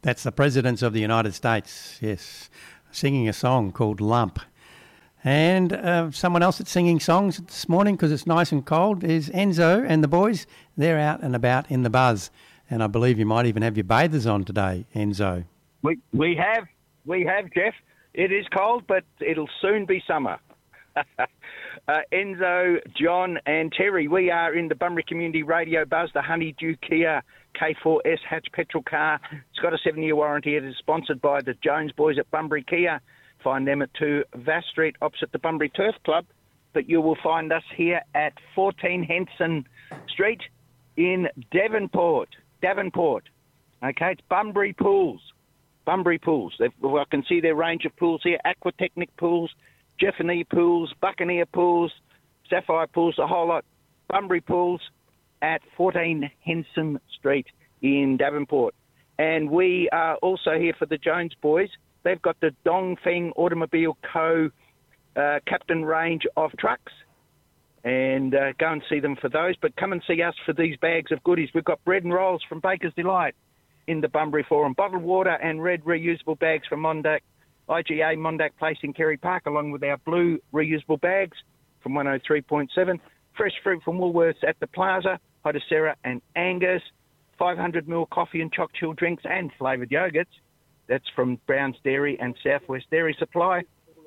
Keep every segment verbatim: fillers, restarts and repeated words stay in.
That's the Presidents of the United States, yes, singing a song called Lump. And uh, someone else that's singing songs this morning because it's nice and cold is Enzo and the boys. They're out and about in the buzz. And I believe you might even have your bathers on today, Enzo. We we have, we have, Jeff. It is cold, but it'll soon be summer. uh, Enzo, John and Terry, we are in the Bunbury Community Radio Buzz, the Honeydew Kia K four S hatch petrol car. It's got a seven-year warranty. It is sponsored by the Jones boys at Bunbury Kia. Find them at two Vass Street opposite the Bunbury Turf Club. But you will find us here at fourteen Henson Street in Devonport. Devonport. Okay, it's Bunbury Pools. Bunbury Pools. They've, well, I can see their range of pools here. Aquatechnic Pools, Jeffany Pools, Buccaneer Pools, Sapphire Pools, the whole lot. Bunbury Pools at fourteen Henson Street in Devonport. And we are also here for the Jones boys. They've got the Dongfeng Automobile Co. Uh, Captain range of trucks. And uh, go and see them for those. But come and see us for these bags of goodies. We've got bread and rolls from Baker's Delight in the Bunbury Forum. Bottled water and red reusable bags from Mondak, I G A Mondak Place in Kerry Park, along with our blue reusable bags from one oh three point seven. Fresh fruit from Woolworths at the Plaza, Hodacera and Angus. five hundred milliliter coffee and choc chill drinks and flavoured yogurts. That's from Brown's Dairy and Southwest Dairy Supply.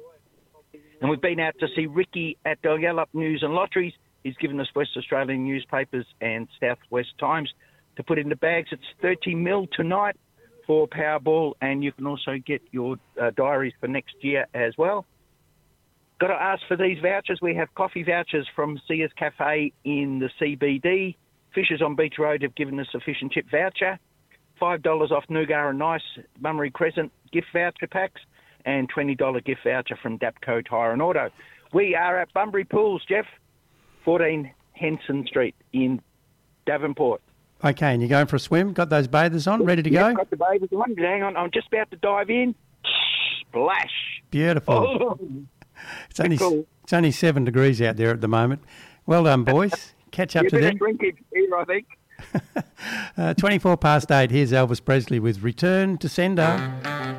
And we've been out to see Ricky at Dalgallup News and Lotteries. He's given us West Australian newspapers and Southwest Times to put in the bags. It's thirty mil tonight for Powerball, and you can also get your uh, diaries for next year as well. Got to ask for these vouchers. We have coffee vouchers from Sears Cafe in the C B D. Fishers on Beach Road have given us a fish and chip voucher. five dollars off Nougat and Nice Mummery Crescent gift voucher packs, and twenty dollars gift voucher from Dapco Tyre and Auto. We are at Bunbury Pools, Jeff, fourteen Henson Street in Devonport. Okay, and you're going for a swim? Got those bathers on, ready to yeah, go? Got the bathers on. Hang on, I'm just about to dive in. Splash. Beautiful. Oh, it's only cool. It's only seven degrees out there at the moment. Well done, boys. Catch up you to them. Shrinkage here, I think. uh, twenty-four past eight. Here's Elvis Presley with Return to Sender.